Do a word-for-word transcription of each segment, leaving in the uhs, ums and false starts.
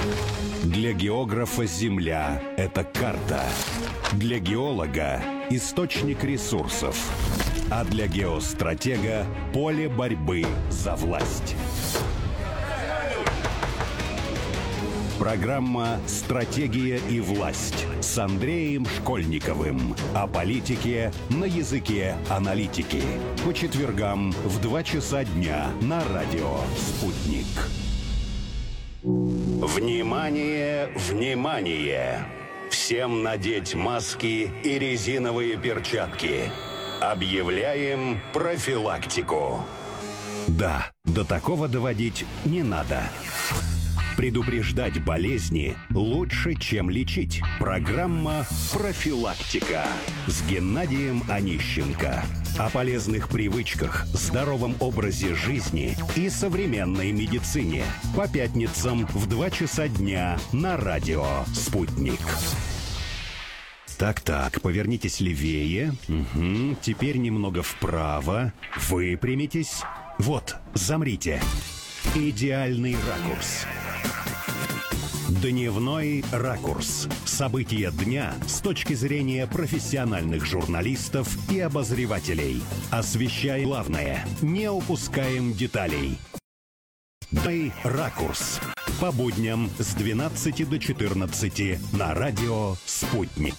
Для географа Земля — это карта. Для геолога — источник ресурсов. А для геостратега — поле борьбы за власть. Программа «Стратегия и власть» с Андреем Школьниковым. О политике на языке аналитики. По четвергам в два часа дня на радио «Спутник». Внимание, внимание! Всем надеть маски и резиновые перчатки. Объявляем профилактику. Да, до такого доводить не надо. Предупреждать болезни лучше, чем лечить. Программа «Профилактика» с Геннадием Онищенко. О полезных привычках, здоровом образе жизни и современной медицине. По пятницам в два часа дня на радио «Спутник». Так-так, повернитесь левее. Угу. Теперь немного вправо. Выпрямитесь. Вот, замрите. Идеальный ракурс. Дневной ракурс. События дня с точки зрения профессиональных журналистов и обозревателей. Освещай главное. Не упускаем деталей. Дневной ракурс. По будням с двенадцати до четырнадцати на радио «Спутник».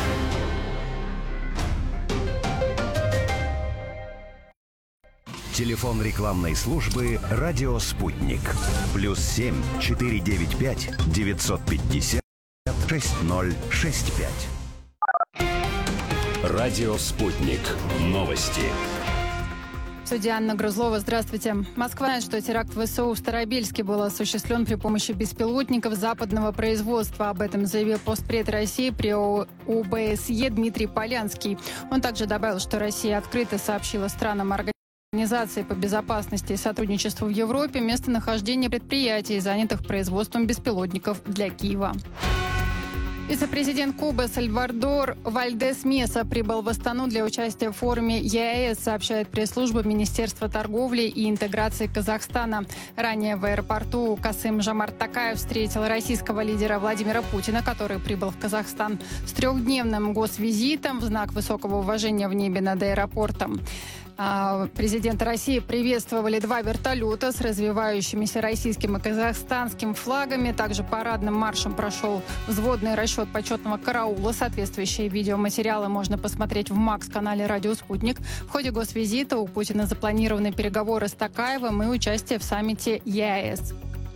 Телефон рекламной службы «Радио Спутник». Плюс семь четыре девять пять девятьсот пятьдесят шесть ноль шесть пять. Радио Спутник. Новости. Судья Анна Грузлова, здравствуйте. Москва знает, что теракт ВСУ в Старобельске был осуществлен при помощи беспилотников западного производства. Об этом заявил постпред России при ОБСЕ Дмитрий Полянский. Он также добавил, что Россия открыто сообщила странам организации Организации по безопасности и сотрудничеству в Европе местонахождение предприятий, занятых производством беспилотников для Киева. Вице-президент Кубы Сальвадор Вальдес Меса прибыл в Астану для участия в форуме ЕАЭС, сообщает пресс-служба Министерства торговли и интеграции Казахстана. Ранее в аэропорту Касым-Жомарт Токаев встретил российского лидера Владимира Путина, который прибыл в Казахстан с трехдневным госвизитом в знак высокого уважения в небе над аэропортом. Президента России приветствовали два вертолета с развивающимися российским и казахстанским флагами. Также парадным маршем прошел взводный расчет почетного караула. Соответствующие видеоматериалы можно посмотреть в МАКС-канале «Радио Спутник». В ходе госвизита у Путина запланированы переговоры с Токаевым и участие в саммите ЕАЭС.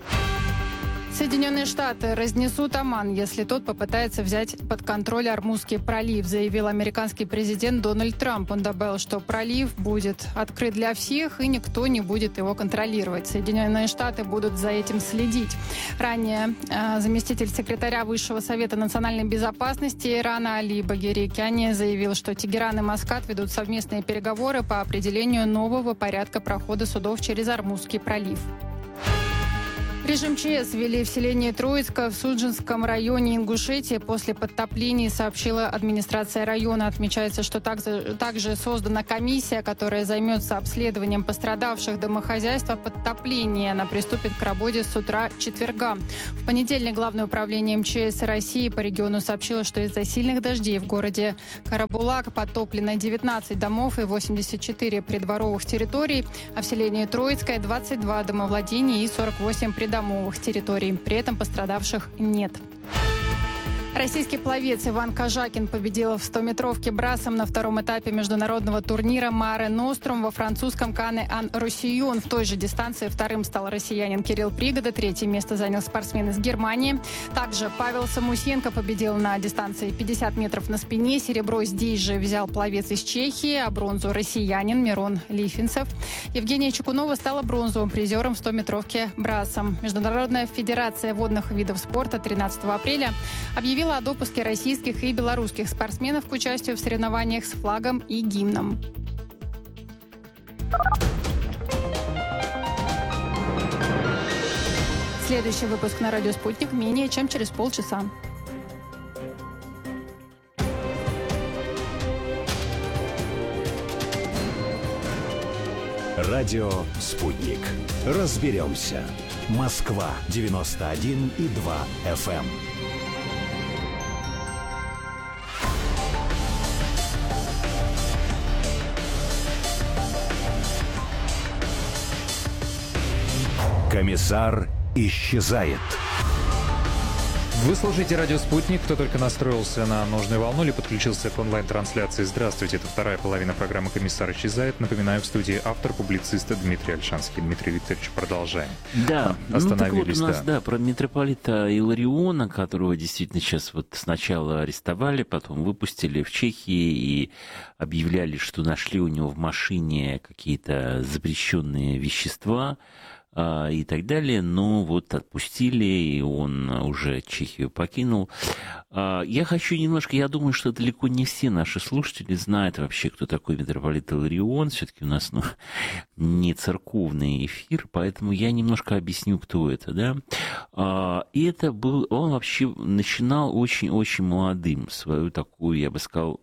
Соединенные Штаты разнесут Оман, если тот попытается взять под контроль Ормузский пролив, заявил американский президент Дональд Трамп. Он добавил, что пролив будет открыт для всех и никто не будет его контролировать. Соединенные Штаты будут за этим следить. Ранее э, заместитель секретаря Высшего совета национальной безопасности Ирана Али Багирикяни заявил, что Тегеран и Маскат ведут совместные переговоры по определению нового порядка прохода судов через Ормузский пролив. Режим ЧС ввели в селении Троицко в Судженском районе Ингушетии после подтоплений, сообщила администрация района. Отмечается, что также, также создана комиссия, которая займется обследованием пострадавших домохозяйств от подтопления. Она приступит к работе с утра четверга. В понедельник Главное управление МЧС России по региону сообщило, что из-за сильных дождей в городе Карабулак подтоплено девятнадцать домов и восемьдесят четыре придворовых территорий, а в селении Троицкое двадцать два домовладения и сорок восемь придворовых домовых территорий. При этом пострадавших нет. Российский пловец Иван Кожакин победил в стометровке брасом на втором этапе международного турнира «Маре Нострум» во французском Кане-ан-Руссийон. В той же дистанции вторым стал россиянин Кирилл Пригода, третье место занял спортсмен из Германии. Также Павел Самусенко победил на дистанции пятьдесят метров на спине. Серебро здесь же взял пловец из Чехии, а бронзу россиянин Мирон Лифинцев. Евгения Чекунова стала бронзовым призером в стометровке брасом. Международная федерация водных видов спорта тринадцатого апреля объявила о допуске российских и белорусских спортсменов к участию в соревнованиях с флагом и гимном. Следующий выпуск на радио «Спутник» менее чем через полчаса. Радио «Спутник». Разберемся. Москва девяносто один и два эф эм. Комиссар исчезает. Вы слушаете «Радио Спутник». Кто только настроился на нужную волну или подключился к онлайн-трансляции, здравствуйте. Это вторая половина программы «Комиссар исчезает». Напоминаю, в студии автор, публицист Дмитрий Ольшанский. Дмитрий Викторович, продолжаем. Да, остановились. Ну, так вот у нас, да. да, про митрополита Илариона, которого действительно сейчас вот сначала арестовали, потом выпустили в Чехии и объявляли, что нашли у него в машине какие-то запрещенные вещества и так далее, но вот отпустили, и он уже Чехию покинул. Я хочу немножко, я думаю, что далеко не все наши слушатели знают вообще, кто такой митрополит Иларион. Все-таки у нас ну, не церковный эфир, поэтому я немножко объясню, кто это, да. И это был, он вообще начинал очень-очень молодым свою такую, я бы сказал,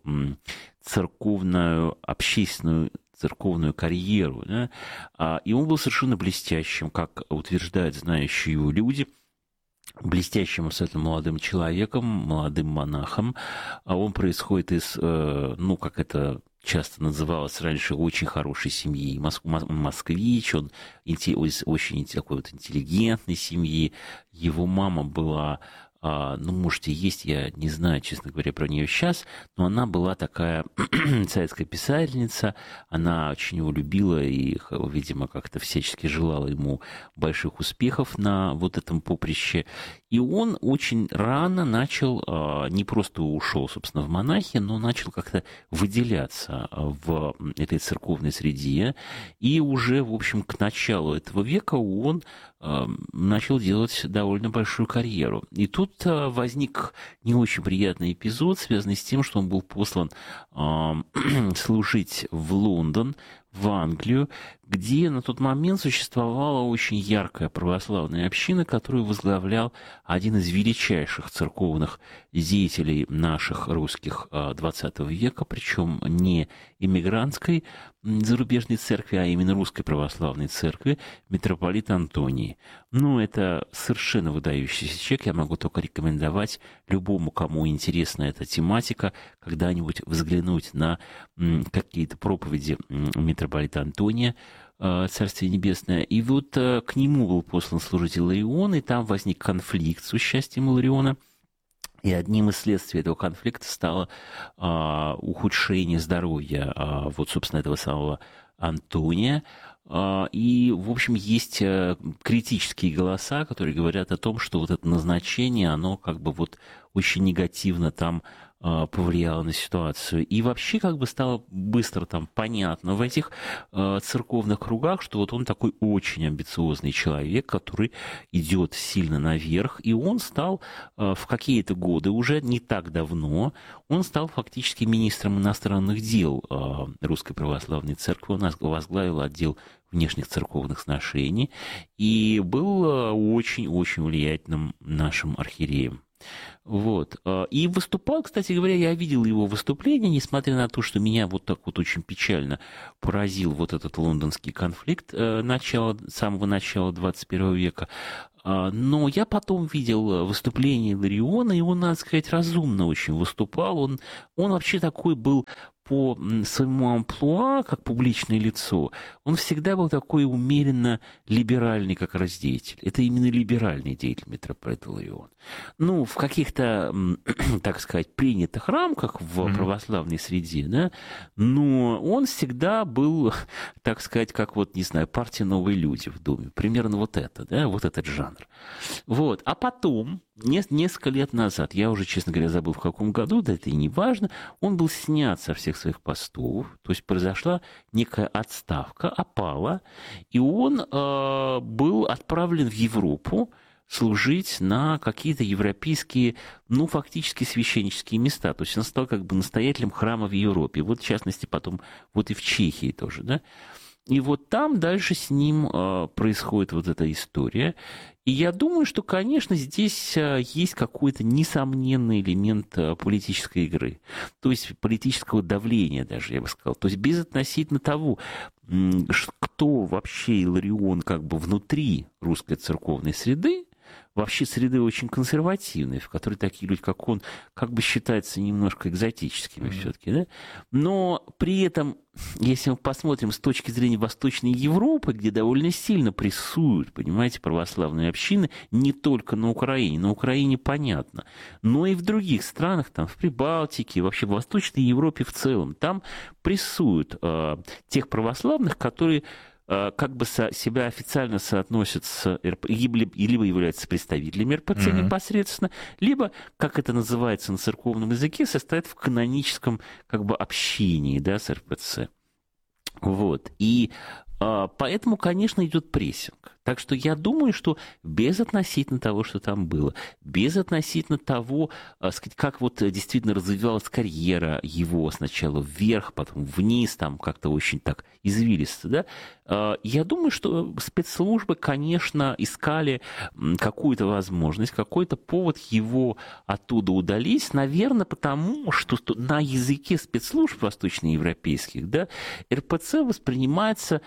церковную, общественную церковную карьеру, да? И он был совершенно блестящим, как утверждают знающие его люди, блестящим абсолютно молодым человеком, молодым монахом. А он происходит из, ну, как это часто называлось раньше, очень хорошей семьи. Москвич, он из очень такой вот интеллигентной семьи. Его мама была... Ну, можете есть, я не знаю, честно говоря, про нее сейчас, но она была такая советская писательница, она очень его любила и, видимо, как-то всячески желала ему больших успехов на вот этом поприще. И он очень рано начал, не просто ушел, собственно, в монахи, но начал как-то выделяться в этой церковной среде. И уже, в общем, к началу этого века он начал делать довольно большую карьеру. И тут возник не очень приятный эпизод, связанный с тем, что он был послан служить в Лондон, в Англию, где на тот момент существовала очень яркая православная община, которую возглавлял один из величайших церковных деятелей наших русских двадцатого века, причем не иммигрантской зарубежной церкви, а именно русской православной церкви, митрополит Антоний. Ну, это совершенно выдающийся человек, я могу только рекомендовать любому, кому интересна эта тематика, когда-нибудь взглянуть на какие-то проповеди митрополита Антония, Царствие Небесное. И вот к нему был послан служить Иларион, и там возник конфликт с участием Илариона. И одним из следствий этого конфликта стало а, ухудшение здоровья а, вот, собственно, этого самого Антония. А, и, в общем, есть а, критические голоса, которые говорят о том, что вот это назначение, оно как бы вот очень негативно там повлияло на ситуацию. И вообще как бы стало быстро там понятно в этих э, церковных кругах, что вот он такой очень амбициозный человек, который идет сильно наверх, и он стал э, в какие-то годы, уже не так давно, он стал фактически министром иностранных дел э, Русской Православной Церкви, он возглавил отдел внешних церковных сношений и был э, очень-очень влиятельным нашим архиереем. Вот. И выступал, кстати говоря, я видел его выступление, несмотря на то, что меня вот так вот очень печально поразил вот этот лондонский конфликт начала, самого начала двадцать первого века. Но я потом видел выступление Илариона, и он, надо сказать, разумно очень выступал. Он, он вообще такой был по своему амплуа, как публичное лицо, он всегда был такой умеренно либеральный, как раз деятель. Это именно либеральный деятель митрополит Иларион. Ну, в каких-то, так сказать, принятых рамках в mm-hmm. православной среде, да, но он всегда был, так сказать, как вот, не знаю, партия «Новые люди» в Думе. Примерно вот это, да, вот этот жанр. Вот. А потом, несколько лет назад, я уже, честно говоря, забыл, в каком году, да это и не важно, он был снят со всех своих постов, то есть произошла некая отставка, опала, и он э, был отправлен в Европу служить на какие-то европейские, ну, фактически священнические места. То есть он стал как бы настоятелем храма в Европе. Вот, в частности, потом вот и в Чехии тоже, да. И вот там дальше с ним э, происходит вот эта история. И я думаю, что, конечно, здесь э, есть какой-то несомненный элемент э, политической игры. То есть политического давления даже, я бы сказал. То есть безотносительно того, м, кто вообще Иларион как бы внутри русской церковной среды, вообще среды очень консервативной, в которой такие люди, как он, как бы считаются немножко экзотическими mm-hmm. все-таки, да? Но при этом, если мы посмотрим с точки зрения Восточной Европы, где довольно сильно прессуют, понимаете, православные общины, не только на Украине, на Украине понятно, но и в других странах, там, в Прибалтике, вообще в Восточной Европе в целом, там прессуют э, тех православных, которые как бы себя официально соотносят с эр пэ, либо являются представителями эр пэ цэ mm-hmm. непосредственно, либо, как это называется на церковном языке, состоят в каноническом как бы общении, да, с эр пэ цэ. Вот. И а, поэтому, конечно, идет прессинг. Так что я думаю, что безотносительно того, что там было, безотносительно того, сказать, как вот действительно развивалась карьера его сначала вверх, потом вниз, там как-то очень так извилисто, да, я думаю, что спецслужбы, конечно, искали какую-то возможность, какой-то повод его оттуда удалить, наверное, потому что на языке спецслужб восточноевропейских, да, эр пэ цэ воспринимается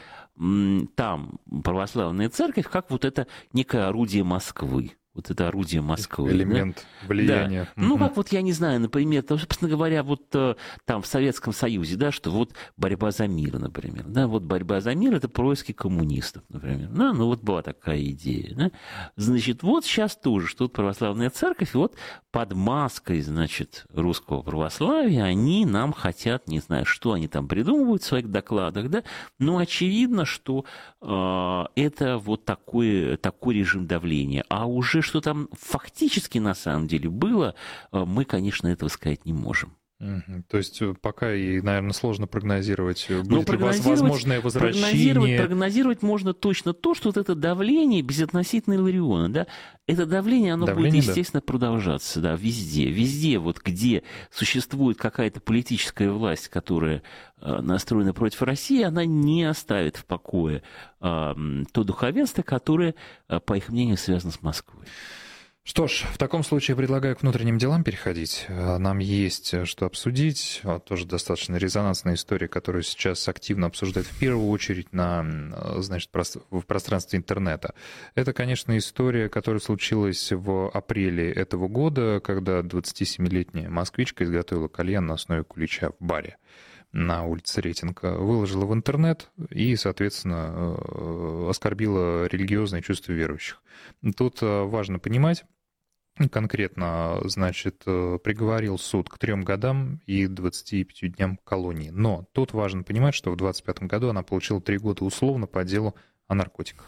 там, православная церковь, как вот это некое орудие Москвы. Вот это орудие Москвы. Элемент да? влияния. Да. Ну, как вот, я не знаю, например, там, собственно говоря, вот там в Советском Союзе, да, что вот борьба за мир, например. Да, вот борьба за мир – это происки коммунистов, например. Да, ну, вот была такая идея. Да. Значит, вот сейчас тоже, что тут православная церковь, и вот под маской, значит, русского православия они нам хотят, не знаю, что они там придумывают в своих докладах, да, но очевидно, что э, это вот такой, такой режим давления. А уже что там фактически на самом деле было, мы, конечно, этого сказать не можем. Угу. То есть пока и, наверное, сложно прогнозировать, будет ну, ли возможное возвращение. Прогнозировать, прогнозировать можно точно то, что вот это давление безотносительно Илариона, да, это давление, оно давление, будет, естественно, да. продолжаться, да, везде. Везде, вот где существует какая-то политическая власть, которая э, настроена против России, она не оставит в покое э, то духовенство, которое, э, по их мнению, связано с Москвой. Что ж, в таком случае предлагаю к внутренним делам переходить. Нам есть что обсудить. Тоже достаточно резонансная история, которую сейчас активно обсуждают в первую очередь на, значит, в пространстве интернета. Это, конечно, история, которая случилась в апреле этого года, когда двадцатисемилетняя москвичка изготовила кальян на основе кулича в баре на улице Ретенко, выложила в интернет и, соответственно, оскорбила религиозные чувства верующих. Тут важно понимать, конкретно, значит, приговорил суд к трем годам и двадцати пяти дням колонии. Но тут важно понимать, что в двадцать пятом году она получила три года условно по делу о наркотиках.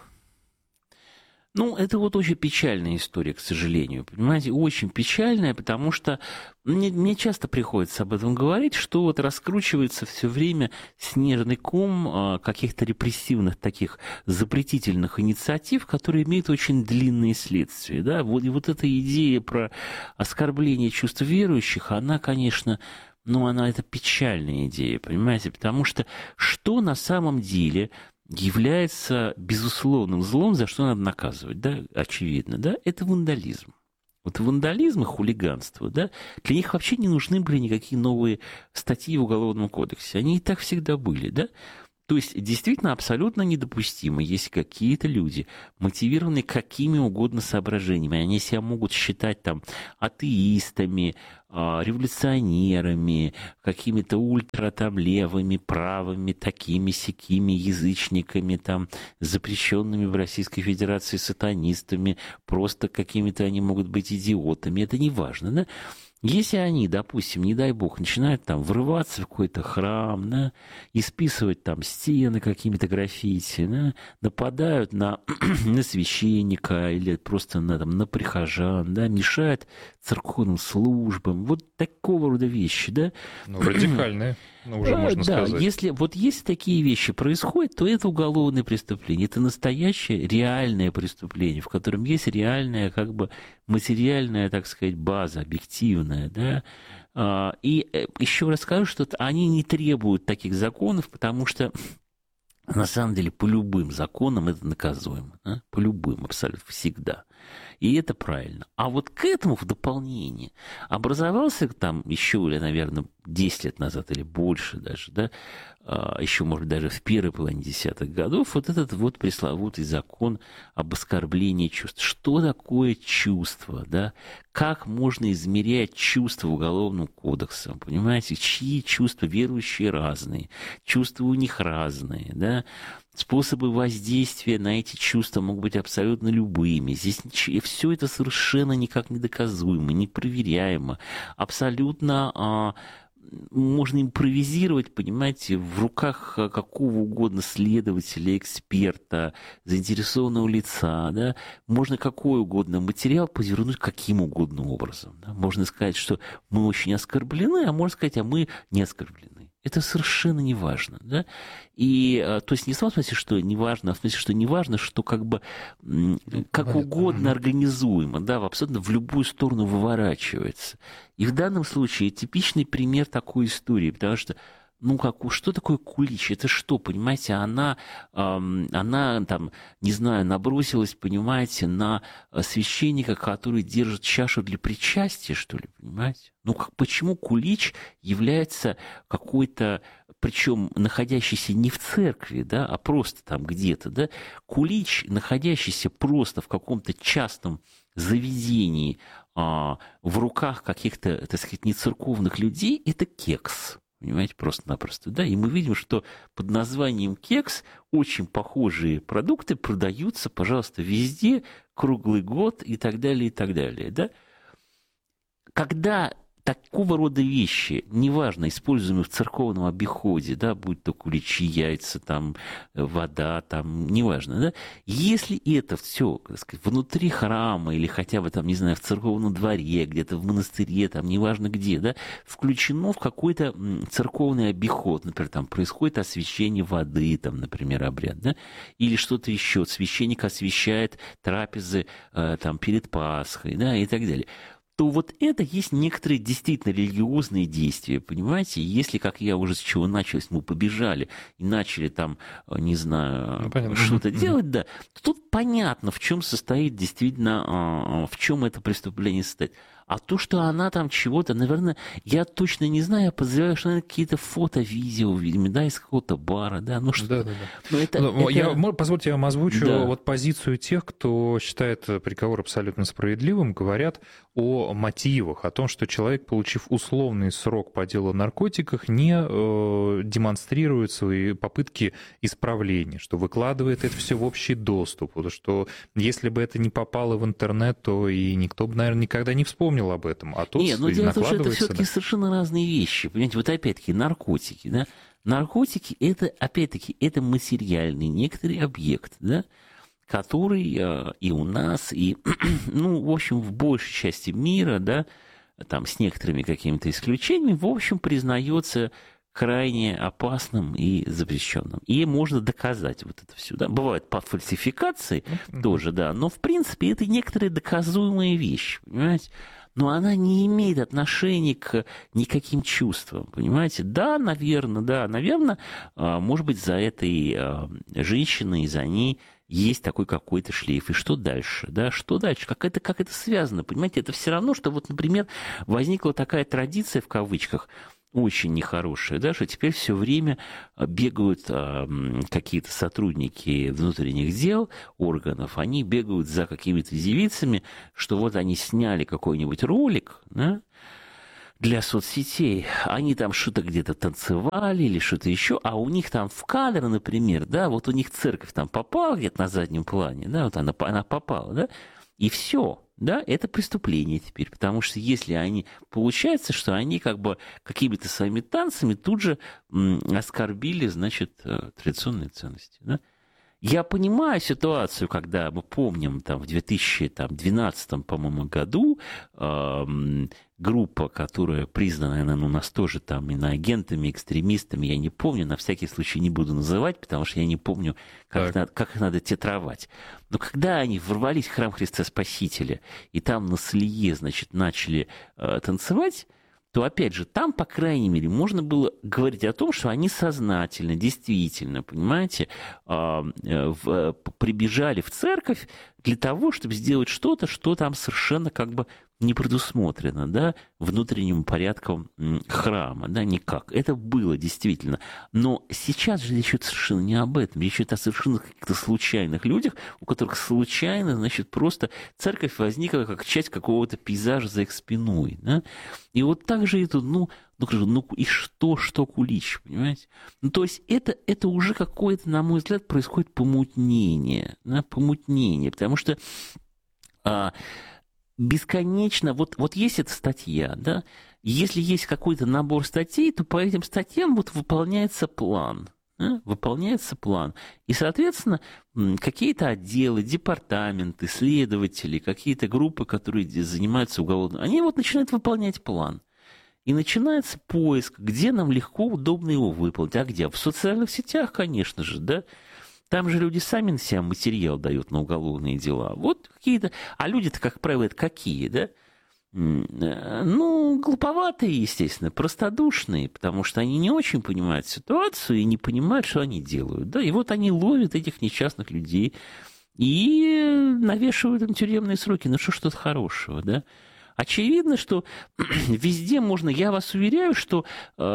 Ну, это вот очень печальная история, к сожалению, понимаете, очень печальная, потому что мне, мне часто приходится об этом говорить, что вот раскручивается все время снежный ком каких-то репрессивных таких запретительных инициатив, которые имеют очень длинные следствия, да, вот, и вот эта идея про оскорбление чувств верующих, она, конечно, ну, она, это печальная идея, понимаете, потому что что на самом деле является безусловным злом, за что надо наказывать, да, очевидно, да, это вандализм. Вот вандализм и хулиганство, да, для них вообще не нужны были никакие новые статьи в Уголовном кодексе, они и так всегда были, да. То есть действительно абсолютно недопустимо, если какие-то люди, мотивированные какими угодно соображениями, они себя могут считать там атеистами, революционерами, какими-то ультра там левыми, правыми, такими-сякими язычниками, там, запрещенными в Российской Федерации сатанистами, просто какими-то они могут быть идиотами, это не важно, да? Если они, допустим, не дай бог, начинают там врываться в какой-то храм, да, исписывать там стены какими-то граффити, да, нападают на, на священника или просто на, там, на прихожан, да, мешают церковным службам, вот такого рода вещи, да. Ну, радикальные, ну, уже можно да, сказать. Если, вот если такие вещи происходят, то это уголовное преступление, это настоящее реальное преступление, в котором есть реальная, как бы, материальная, так сказать, база, объективная, да. И еще раз скажу, что они не требуют таких законов, потому что на самом деле по любым законам это наказуемо. Да? По любым, абсолютно всегда. И это правильно. А вот к этому в дополнение образовался там еще, или, наверное, десять лет назад или больше даже, да, еще, может, даже в первой половине десятых годов, вот этот вот пресловутый закон об оскорблении чувств. Что такое чувство, да? Как можно измерять чувства Уголовным кодексом, понимаете? Чьи чувства? Верующие разные, чувства у них разные, да? Способы воздействия на эти чувства могут быть абсолютно любыми. Здесь все это совершенно никак не доказуемо, непроверяемо, абсолютно а, можно импровизировать, понимаете, в руках какого угодно следователя, эксперта, заинтересованного лица, да, можно какой угодно материал повернуть каким угодно образом. Да. Можно сказать, что мы очень оскорблены, а можно сказать, а мы не оскорблены. Это совершенно не важно, да, и, то есть не в том смысле, что не важно, а в смысле, что не важно, что как бы как угодно организуемо, да, абсолютно в любую сторону выворачивается. И в данном случае типичный пример такой истории, потому что ну, как, что такое кулич? Это что, понимаете, она, эм, она там, не знаю, набросилась, понимаете, на священника, который держит чашу для причастия, что ли, понимаете? Ну, как, почему кулич является какой-то, причем находящийся не в церкви, да, а просто там где-то, да? Кулич, находящийся просто в каком-то частном заведении а, в руках каких-то, так сказать, нецерковных людей, это кекс. Понимаете, просто-напросто, да, и мы видим, что под названием кекс очень похожие продукты продаются, пожалуйста, везде, круглый год и так далее, и так далее, да. Когда такого рода вещи, неважно, используемые в церковном обиходе, да, будь то куличи, яйца, там, вода, там, неважно, да, если это все, так сказать, внутри храма или хотя бы, там, не знаю, в церковном дворе, где-то в монастыре, там, неважно где, да, включено в какой-то церковный обиход, например, там происходит освящение воды, там, например, обряд, да, или что-то еще, священник освящает трапезы, э, там, перед Пасхой, да, и так далее, то вот это есть некоторые действительно религиозные действия, понимаете? Если, как я уже с чего началось, мы побежали и начали там, не знаю, ну, что-то делать, да, то тут понятно, в чем состоит действительно, в чем это преступление состоит. А то, что она там чего-то, наверное, я точно не знаю, я подозреваю, что, наверное, какие-то фото, видео, видимо, да, из какого-то бара, да, ну что. Да, да, да. Но это, ну, это... Я, позвольте, я вам озвучу да. вот позицию тех, кто считает приговор абсолютно справедливым, говорят о мотивах, о том, что человек, получив условный срок по делу о наркотиках, не э, демонстрирует свои попытки исправления, что выкладывает это все в общий доступ, что если бы это не попало в интернет, то и никто бы, наверное, никогда не вспомнил об этом, а тут Нет, но дело в том, что это все-таки да. совершенно разные вещи. Понимаете, вот опять-таки наркотики, да? Наркотики это, опять-таки, это материальный некоторый объект, да, который э, и у нас, и, ну, в общем, в большей части мира, да, там, с некоторыми какими-то исключениями, в общем, признается крайне опасным и запрещенным. И можно доказать вот это все. Да? Бывают по фальсификации mm-hmm. тоже, да, но, в принципе, это некоторые доказуемые вещи, понимаете? Но она не имеет отношения к никаким чувствам, понимаете? Да, наверное, да, наверное, может быть, за этой женщиной, за ней есть такой какой-то шлейф. И что дальше? Да? Что дальше? Как это, как это связано? Понимаете, это все равно, что вот, например, возникла такая традиция, в кавычках, очень нехорошая, да, что теперь все время бегают а, какие-то сотрудники внутренних дел, органов, они бегают за какими-то девицами, что вот они сняли какой-нибудь ролик, да, для соцсетей, они там что-то где-то танцевали или что-то еще, а у них там в кадр, например, да, вот у них церковь там попала где-то на заднем плане, да, вот она, она попала, да, и все. Да, это преступление теперь, потому что если они, получается, что они как бы какими-то своими танцами тут же м, оскорбили, значит, традиционные ценности, да. Я понимаю ситуацию, когда мы помним, там, в две тысячи двенадцатом, по-моему, году э, группа, которая признана, наверное, у нас тоже там иноагентами, экстремистами, я не помню, на всякий случай не буду называть, потому что я не помню, как, надо, как их надо титровать. Но когда они ворвались в храм Христа Спасителя, и там на Слие, значит, начали э, танцевать, то, опять же, там, по крайней мере, можно было говорить о том, что они сознательно, действительно, понимаете, прибежали в церковь для того, чтобы сделать что-то, что там совершенно как бы не предусмотрено, да, внутренним порядком храма, да, никак. Это было действительно. Но сейчас же речь идет совершенно не об этом. Речь идет о совершенно каких-то случайных людях, у которых случайно, значит, просто церковь возникла как часть какого-то пейзажа за их спиной, да. И вот так же это, ну, ну, ну и что, что кулич, понимаете? Ну, то есть это, это уже какое-то, на мой взгляд, происходит помутнение, да, помутнение, потому что а, бесконечно, вот, вот есть эта статья, да, если есть какой-то набор статей, то по этим статьям вот выполняется план, да, выполняется план. И, соответственно, какие-то отделы, департаменты, следователи, какие-то группы, которые занимаются уголовным, они вот начинают выполнять план. И начинается поиск, где нам легко, удобно его выполнить. А где? В социальных сетях, конечно же, да. Там же люди сами на себя материал дают на уголовные дела. Вот какие-то... А люди-то, как правило, это какие, да? Ну, глуповатые, естественно, простодушные, потому что они не очень понимают ситуацию и не понимают, что они делают, да. И вот они ловят этих несчастных людей и навешивают им тюремные сроки. Ну, что ж тут хорошего, да? Очевидно, что везде можно, я вас уверяю, что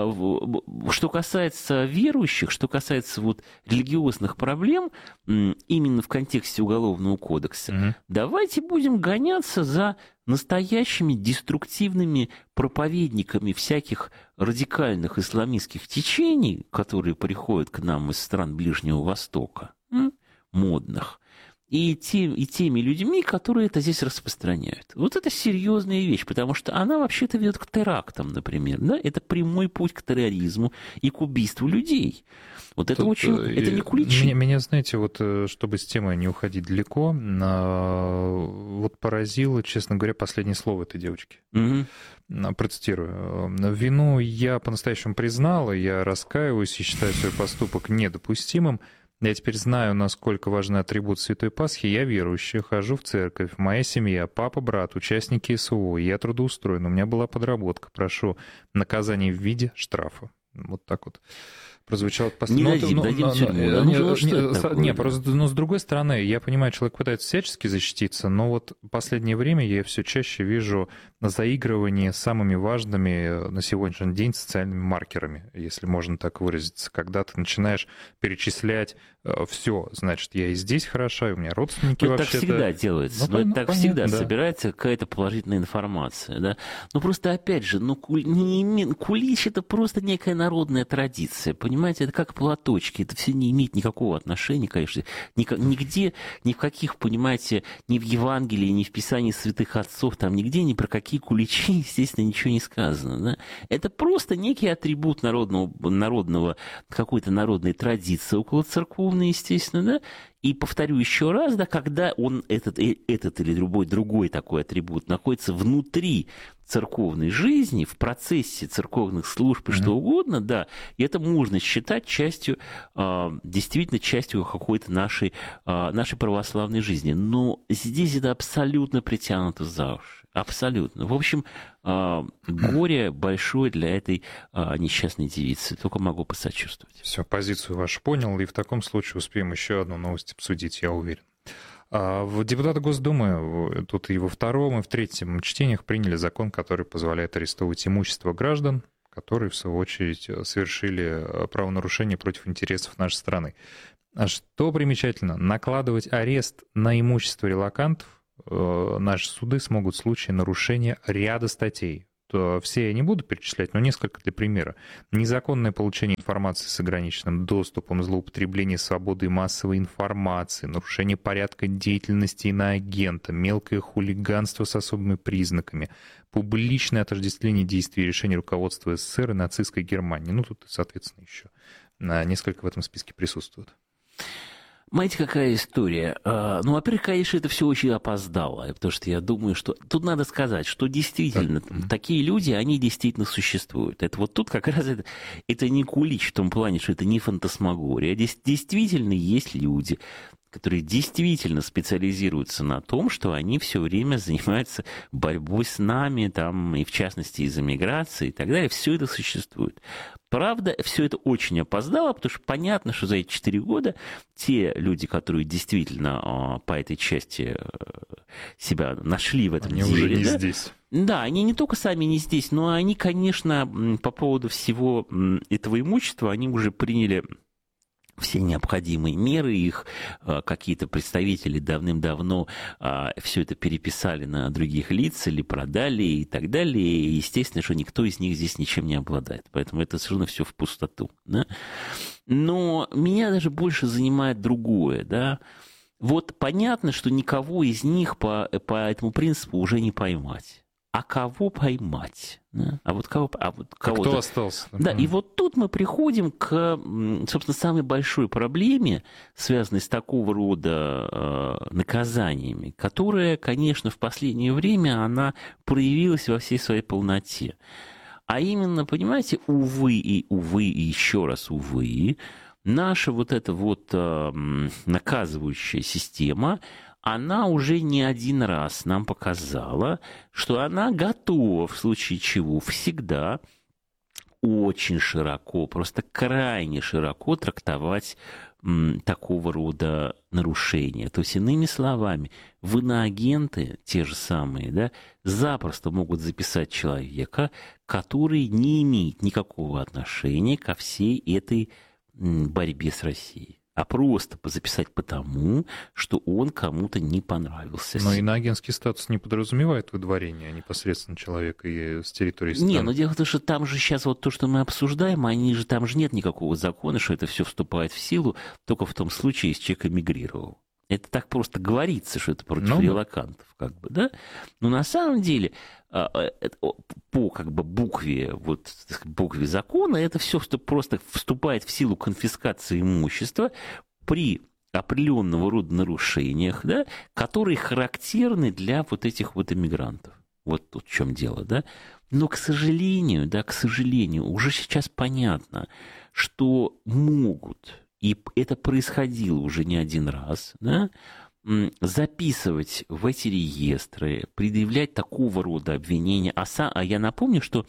что касается верующих, что касается вот религиозных проблем, именно в контексте Уголовного кодекса, mm-hmm. давайте будем гоняться за настоящими деструктивными проповедниками всяких радикальных исламистских течений, которые приходят к нам из стран Ближнего Востока, модных, и, тем, и теми людьми, которые это здесь распространяют. Вот это серьезная вещь, потому что она вообще-то ведет к терактам, например. Да? Это прямой путь к терроризму и к убийству людей. Вот это Тут, очень... Это не куличи. Меня, меня, знаете, вот чтобы с темой не уходить далеко, вот поразило, честно говоря, последнее слово этой девочки. Угу. Процитирую. «Вину я по-настоящему признала, я раскаиваюсь и считаю свой поступок недопустимым. Я теперь знаю, насколько важны атрибуты Святой Пасхи. Я верующая, хожу в церковь, моя семья, папа, брат, участники СВО. Я трудоустроен, у меня была подработка. Прошу наказание в виде штрафа». Вот так вот прозвучало последнее. Не дадим, ну, дадим тюрьму. Не, просто, но с другой стороны, я понимаю, человек пытается всячески защититься, но вот в последнее время я все чаще вижу заигрывание с самыми важными на сегодняшний день социальными маркерами, если можно так выразиться. Когда ты начинаешь перечислять все, значит, я и здесь хороша, и у меня родственники ну, вообще-то... Так всегда делается, ну, ну, так понятно, всегда да. собирается какая-то положительная информация, да. Ну, просто, опять же, ну, куль... не... кулич — это просто некая народная традиция, понимаете, это как платочки, это все не имеет никакого отношения, конечно, нигде, ни в каких, понимаете, ни в Евангелии, ни в Писании святых отцов, там нигде ни про какие куличи, естественно, ничего не сказано, да. Это просто некий атрибут народного, народного какой-то народной традиции около церкви, естественно, да, и повторю еще раз, да, когда он, этот, этот или другой, другой такой атрибут находится внутри церковной жизни, в процессе церковных служб и mm-hmm. что угодно, да, и это можно считать частью, действительно частью какой-то нашей, нашей православной жизни. Но здесь это абсолютно притянуто за уши. Абсолютно. В общем, горе большое для этой несчастной девицы. Только могу посочувствовать. Все, позицию вашу понял, и в таком случае успеем еще одну новость обсудить, я уверен. Депутаты Госдумы тут и во втором, и в третьем чтениях приняли закон, который позволяет арестовывать имущество граждан, которые, в свою очередь, совершили правонарушение против интересов нашей страны. А что примечательно, накладывать арест на имущество релокантов наши суды смогут в случае нарушения ряда статей. То все я не буду перечислять, но несколько для примера. Незаконное получение информации с ограниченным доступом, злоупотребление свободой массовой информации, нарушение порядка деятельности иноагента, мелкое хулиганство с особыми признаками, публичное отождествление действий и решений руководства СССР и нацистской Германии. Ну, тут, соответственно, еще несколько в этом списке присутствуют. Знаете, какая история? Ну, во-первых, конечно, это все очень опоздало, потому что я думаю, что... Тут надо сказать, что действительно mm-hmm. такие люди, они действительно существуют. Это вот тут как раз это, это не кулич в том плане, что это не фантасмагория. Здесь действительно есть люди, которые действительно специализируются на том, что они все время занимаются борьбой с нами, там, и в частности из-за миграции и так далее. Все это существует. Правда, все это очень опоздало, потому что понятно, что за эти четыре года те люди, которые действительно по этой части себя нашли в этом они деле... Они уже не да, здесь. Да, они не только сами не здесь, но они, конечно, по поводу всего этого имущества, они уже приняли все необходимые меры, их а, какие-то представители давным-давно а, все это переписали на других лиц или продали и так далее. И естественно, что никто из них здесь ничем не обладает. Поэтому это совершенно все в пустоту. Да? Но меня даже больше занимает другое. Да? Вот понятно, что никого из них по, по этому принципу уже не поймать. А кого поймать? Да? А вот кого? А вот кого? Кто остался? Да, и вот тут мы приходим к, собственно, самой большой проблеме, связанной с такого рода э, наказаниями, которая, конечно, в последнее время она проявилась во всей своей полноте. А именно, понимаете, увы и увы и еще раз увы, наша вот эта вот э, наказывающая система, она уже не один раз нам показала, что она готова, в случае чего, всегда очень широко, просто крайне широко трактовать м, такого рода нарушения. То есть, иными словами, в иноагенты, те же самые, да, запросто могут записать человека, который не имеет никакого отношения ко всей этой м, борьбе с Россией. А просто записать потому, что он кому-то не понравился. Но иноагентский статус не подразумевает выдворение непосредственно человека с территории страны. Не, но дело в том, что там же сейчас вот то, что мы обсуждаем, они же, там же нет никакого закона, что это все вступает в силу только в том случае, если человек эмигрировал. Это так просто говорится, что это против ну, релокантов, как бы, да? Но на самом деле по как бы букве, вот, букве закона это все просто вступает в силу конфискации имущества при определенного рода нарушениях, да, которые характерны для вот этих вот иммигрантов. Вот тут в чем дело, да? Но, к сожалению, да, к сожалению, уже сейчас понятно, что могут, и это происходило уже не один раз, да, записывать в эти реестры, предъявлять такого рода обвинения. А, сам, а я напомню, что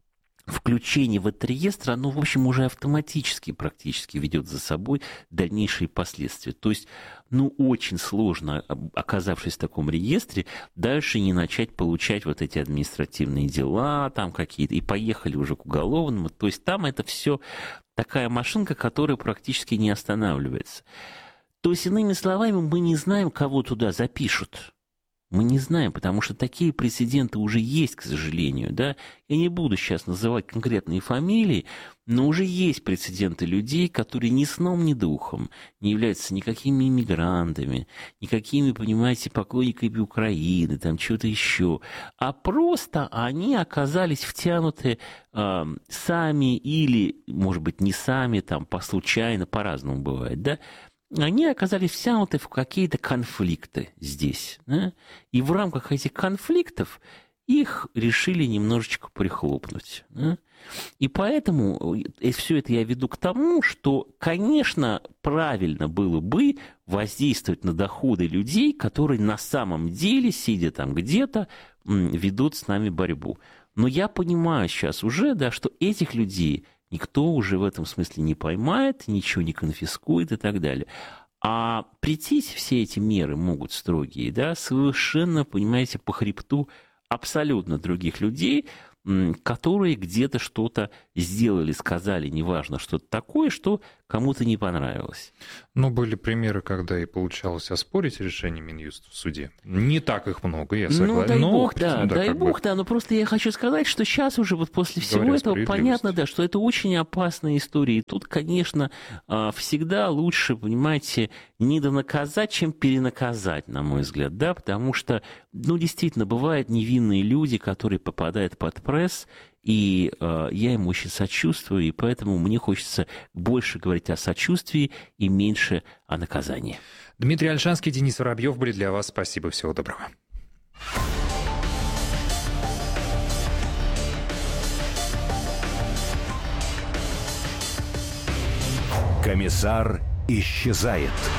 включение в этот реестр, оно, в общем, уже автоматически практически ведет за собой дальнейшие последствия. То есть, ну, очень сложно, оказавшись в таком реестре, дальше не начать получать вот эти административные дела, там какие-то, и поехали уже к уголовному. То есть, там это все такая машинка, которая практически не останавливается. То есть, иными словами, мы не знаем, кого туда запишут. Мы не знаем, потому что такие прецеденты уже есть, к сожалению, да. Я не буду сейчас называть конкретные фамилии, но уже есть прецеденты людей, которые ни сном, ни духом не являются никакими иммигрантами, никакими, понимаете, поклонниками Украины, там чего-то еще, а просто они оказались втянуты э, сами или, может быть, не сами, там, по случайно, по-разному бывает, да. Они оказались втянуты в какие-то конфликты здесь. Да? И в рамках этих конфликтов их решили немножечко прихлопнуть. Да? И поэтому и все это я веду к тому, что, конечно, правильно было бы воздействовать на доходы людей, которые на самом деле, сидя там где-то, ведут с нами борьбу. Но я понимаю сейчас уже, да, что этих людей никто уже в этом смысле не поймает, ничего не конфискует и так далее. А претить все эти меры могут строгие, да, совершенно, понимаете, по хребту абсолютно других людей, которые где-то что-то сделали, сказали, неважно, что-то такое, что кому-то не понравилось. Ну, были примеры, когда и получалось оспорить решение Минюста в суде. Не так их много, я согласен. Ну, дай но, бог, да, да, дай бог, бы... да, но просто я хочу сказать, что сейчас уже вот после всего этого понятно, да, что это очень опасная история. И тут, конечно, всегда лучше, понимаете, недонаказать, чем перенаказать, на мой взгляд, да, потому что, ну, действительно, бывают невинные люди, которые попадают под пресс, и э, я им очень сочувствую, и поэтому мне хочется больше говорить о сочувствии и меньше о наказании. Дмитрий Ольшанский, Денис Воробьев были для вас. Спасибо, всего доброго. Комиссар исчезает.